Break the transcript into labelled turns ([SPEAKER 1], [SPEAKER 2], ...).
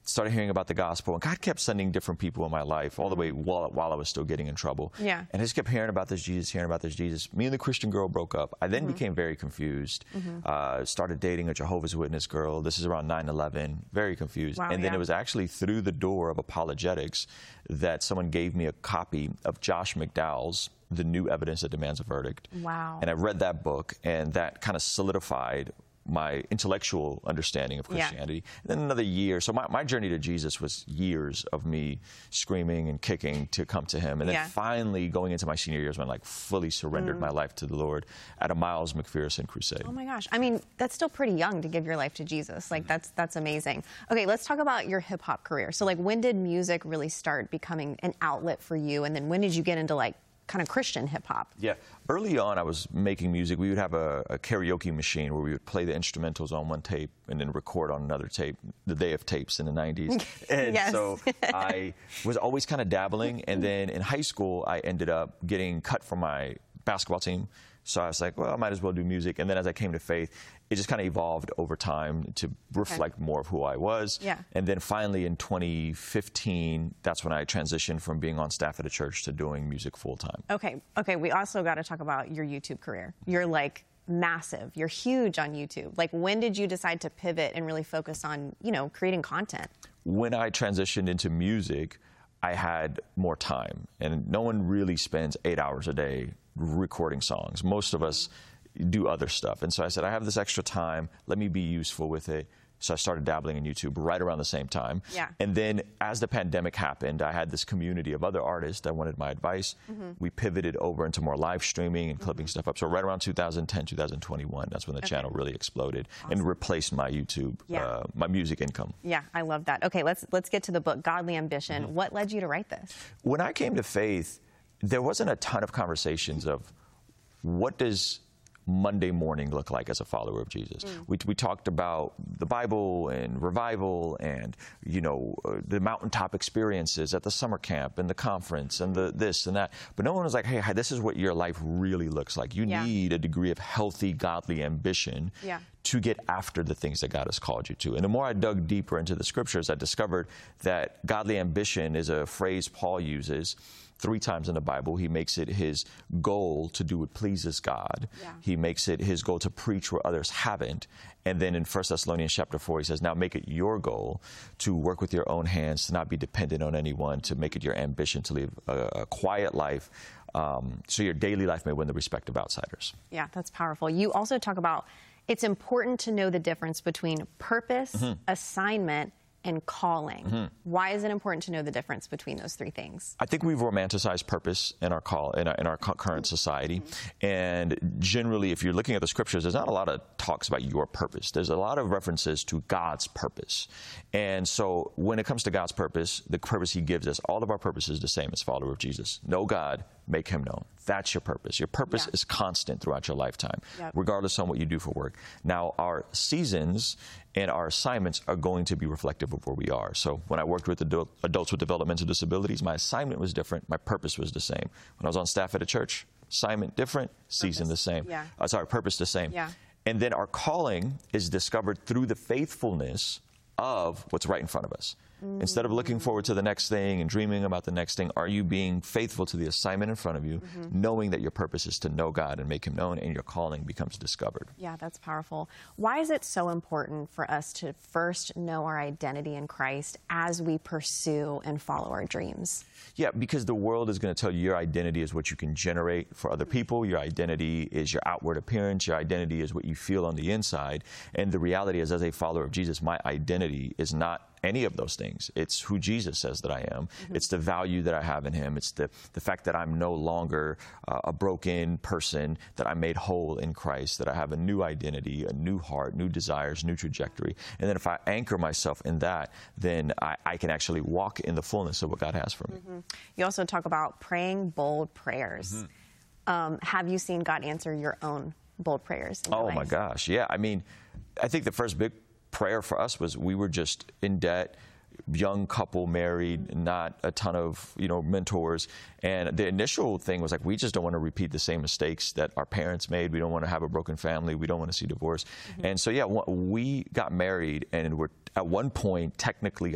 [SPEAKER 1] started hearing about the gospel, and God kept sending different people in my life all the way while I was still getting in trouble.
[SPEAKER 2] Yeah.
[SPEAKER 1] And I just kept hearing about this Jesus, hearing about this Jesus. Me and the Christian girl broke up. I then became very confused. Started dating a Jehovah's Witness girl. This is around 9/11. Very confused.
[SPEAKER 2] Wow,
[SPEAKER 1] and then it was actually through the door of apologetics that someone gave me a copy of Josh McDowell's The New Evidence That Demands a Verdict.
[SPEAKER 2] Wow.
[SPEAKER 1] And I read that book, and that kind of solidified my intellectual understanding of Christianity. And then another year. So my journey to Jesus was years of me screaming and kicking to come to him. And then finally going into my senior years when I fully surrendered my life to the Lord at a Miles McPherson crusade.
[SPEAKER 2] Oh my gosh. I mean, that's still pretty young to give your life to Jesus. Like that's amazing. Okay, let's talk about your hip hop career. So like when did music really start becoming an outlet for you? And then when did you get into like kind of Christian hip hop?
[SPEAKER 1] Yeah. Early on, I was making music. We would have a karaoke machine where we would play the instrumentals on one tape and then record on another tape, the day of tapes in the 90s. And so I was always kind of dabbling. And then in high school, I ended up getting cut from my basketball team. So I was like, well, I might as well do music. And then as I came to faith, it just kind of evolved over time to reflect more of who I was.
[SPEAKER 2] Yeah.
[SPEAKER 1] And then finally in 2015, that's when I transitioned from being on staff at a church to doing music full time.
[SPEAKER 2] Okay. We also got to talk about your YouTube career. You're like massive. You're huge on YouTube. Like when did you decide to pivot and really focus on, creating content?
[SPEAKER 1] When I transitioned into music, I had more time. And no one really spends 8 hours a day recording songs. Most of us do other stuff. And so I said, I have this extra time. Let me be useful with it. So I started dabbling in YouTube right around the same time.
[SPEAKER 2] Yeah.
[SPEAKER 1] And then as the pandemic happened, I had this community of other artists that wanted my advice. We pivoted over into more live streaming and clipping stuff up. So right around 2010, 2021, that's when the channel really exploded and replaced my YouTube, my music income.
[SPEAKER 2] Yeah, I love that. Okay, let's get to the book, Godly Ambition. What led you to write this?
[SPEAKER 1] When I came to faith, there wasn't a ton of conversations of what does Monday morning look like as a follower of Jesus. We talked about the Bible and revival and, the mountaintop experiences at the summer camp and the conference and the this and that. But no one was like, hey, this is what your life really looks like. You need a degree of healthy, godly ambition to get after the things that God has called you to. And the more I dug deeper into the scriptures, I discovered that godly ambition is a phrase Paul uses 3 times in the Bible. He makes it his goal to do what pleases God. He makes it his goal to preach where others haven't. And then in 1 Thessalonians chapter 4, he says, now make it your goal to work with your own hands, to not be dependent on anyone, to make it your ambition to live a quiet life, so your daily life may win the respect of outsiders.
[SPEAKER 2] Yeah, that's powerful. You also talk about it's important to know the difference between purpose, assignment, and calling. Why is it important to know the difference between those 3 things?
[SPEAKER 1] I think we've romanticized purpose in our current society. And generally, if you're looking at the scriptures, there's not a lot of talks about your purpose. There's a lot of references to God's purpose. And so when it comes to God's purpose, the purpose he gives us, all of our purpose is the same as follower of Jesus. Know God, make him known. That's your purpose. Your purpose is constant throughout your lifetime, regardless of what you do for work. Now, our seasons and our assignments are going to be reflective of where we are. So when I worked with adults with developmental disabilities, my assignment was different. My purpose was the same. When I was on staff at a church, assignment different, season the same. Purpose the same. And then our calling is discovered through the faithfulness of what's right in front of us. Instead of looking forward to the next thing and dreaming about the next thing, are you being faithful to the assignment in front of you, knowing that your purpose is to know God and make him known, and your calling becomes discovered?
[SPEAKER 2] Yeah, that's powerful. Why is it so important for us to first know our identity in Christ as we pursue and follow our dreams?
[SPEAKER 1] Yeah, because the world is going to tell you your identity is what you can generate for other people. Your identity is your outward appearance. Your identity is what you feel on the inside. And the reality is, as a follower of Jesus, my identity is not any of those things. It's who Jesus says that I am. It's the value that I have in him. It's the fact that I'm no longer a broken person, that I'm made whole in Christ, that I have a new identity, a new heart, new desires, new trajectory. And then if I anchor myself in that, then I can actually walk in the fullness of what God has for me.
[SPEAKER 2] You also talk about praying bold prayers. Have you seen God answer your own bold prayers in your life?
[SPEAKER 1] My gosh, yeah. I mean, I think the first big prayer for us was we were just in debt, young couple, married, not a ton of, mentors. And the initial thing was like, we just don't want to repeat the same mistakes that our parents made. We don't want to have a broken family. We don't want to see divorce. And so, we got married and we're at one point technically